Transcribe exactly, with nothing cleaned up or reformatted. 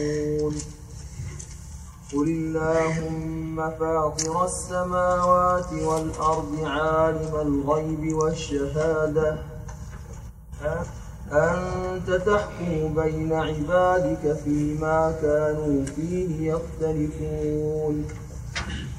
قل اللهم فاطر السماوات والأرض عالم الغيب والشهادة أنت تحكم بين عبادك فيما كانوا فيه يختلفون